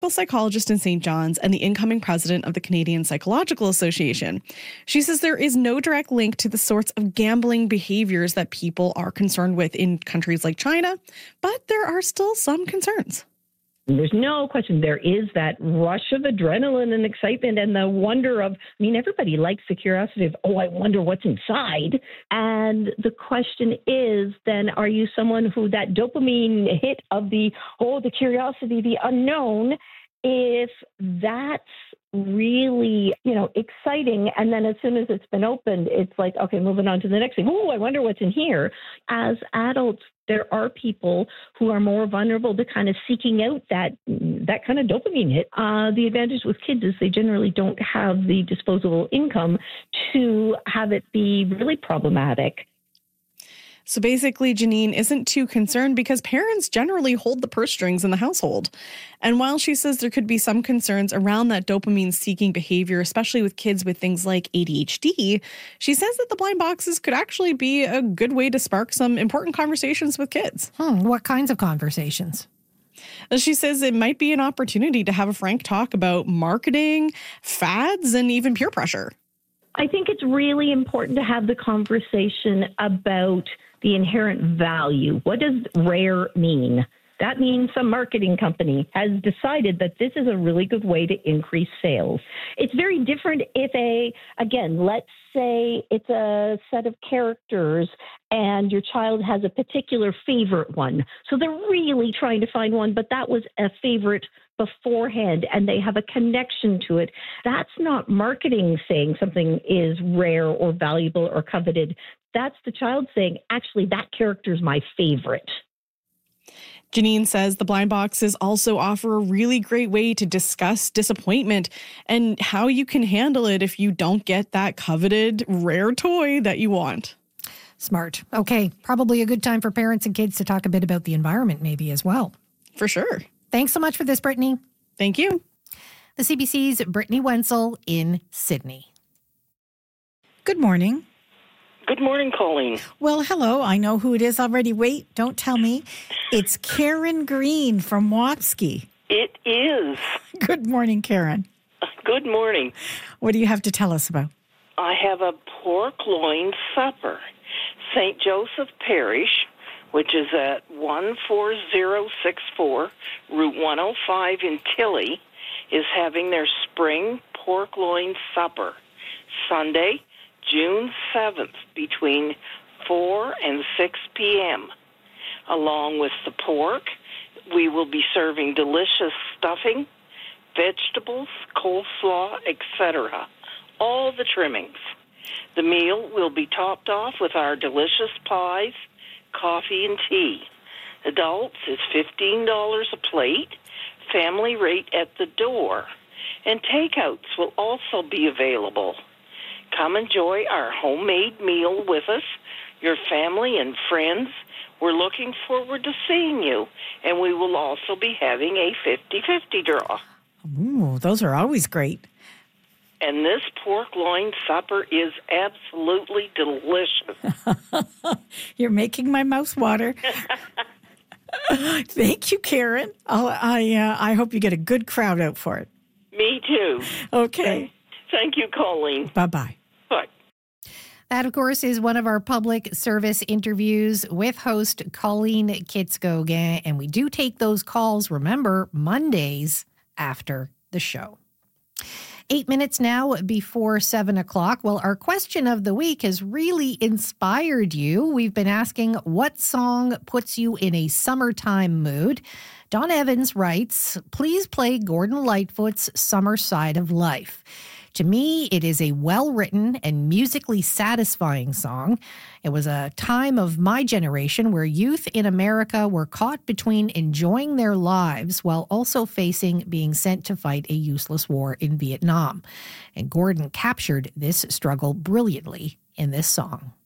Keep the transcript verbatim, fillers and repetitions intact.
psychologist in Saint John's and the incoming president of the Canadian Psychological Association. She says there is no direct link to the sorts of gambling behaviors that people are concerned with in countries like China, but there are still some concerns. There's no question there is that rush of adrenaline and excitement and the wonder of, I mean, everybody likes the curiosity of, oh, I wonder what's inside. And the question is then, are you someone who that dopamine hit of the, oh, the curiosity, the unknown, if that's really, you know, exciting. And then as soon as it's been opened, it's like, okay, moving on to the next thing. Oh, I wonder what's in here. As adults, there are people who are more vulnerable to kind of seeking out that that kind of dopamine hit. Uh, the advantage with kids is they generally don't have the disposable income to have it be really problematic. So basically, Janine isn't too concerned because parents generally hold the purse strings in the household. And while she says there could be some concerns around that dopamine-seeking behavior, especially with kids with things like A D H D, she says that the blind boxes could actually be a good way to spark some important conversations with kids. Hmm, what kinds of conversations? She says it might be an opportunity to have a frank talk about marketing, fads, and even peer pressure. I think it's really important to have the conversation about the inherent value. What does rare mean? That means some marketing company has decided that this is a really good way to increase sales. It's very different if a, again, let's say it's a set of characters and your child has a particular favorite one. So they're really trying to find one, but that was a favorite beforehand and they have a connection to it. That's not marketing saying something is rare or valuable or coveted. That's the child saying, actually, that character is my favorite. Janine says the blind boxes also offer a really great way to discuss disappointment and how you can handle it if you don't get that coveted rare toy that you want. Smart. Okay, probably a good time for parents and kids to talk a bit about the environment maybe as well. For sure. Thanks so much for this, Brittany. Thank you. The C B C's Brittany Wenzel in Sydney. Good morning. Good morning, Colleen. Well, hello. I know who it is already. Wait, don't tell me. It's Karen Green from Wapski. It is. Good morning, Karen. Good morning. What do you have to tell us about? I have a pork loin supper. Saint Joseph Parish, which is at one four zero six four Route one oh five in Tilly, is having their spring pork loin supper Sunday, June seventh, between four and six p.m. Along with the pork, we will be serving delicious stuffing, vegetables, coleslaw, et cetera, all the trimmings. The meal will be topped off with our delicious pies, coffee, and tea. Adults is fifteen dollars a plate, family rate at the door, and takeouts will also be available. Come enjoy our homemade meal with us, your family and friends. We're looking forward to seeing you, and we will also be having a fifty-fifty draw. Ooh, those are always great. And this pork loin supper is absolutely delicious. You're making my mouth water. Thank you, Karen. I'll, I uh, I hope you get a good crowd out for it. Me too. Okay. Thank you, Colleen. Bye-bye. Bye. That, of course, is one of our public service interviews with host Colleen Kitskogan. And we do take those calls, remember, Mondays after the show. Eight minutes now before seven o'clock. Well, our question of the week has really inspired you. We've been asking what song puts you in a summertime mood. Don Evans writes, please play Gordon Lightfoot's Summer Side of Life. To me, it is a well-written and musically satisfying song. It was a time of my generation where youth in America were caught between enjoying their lives while also facing being sent to fight a useless war in Vietnam. And Gordon captured this struggle brilliantly in this song.